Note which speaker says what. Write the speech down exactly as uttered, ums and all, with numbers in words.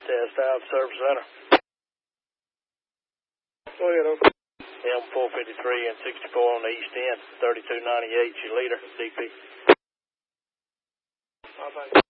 Speaker 1: Test out, Service Center.
Speaker 2: Go ahead, over.
Speaker 1: M four fifty-three and sixty-four on the east end, thirty-two ninety-eight, your leader, D P.
Speaker 2: Bye-bye.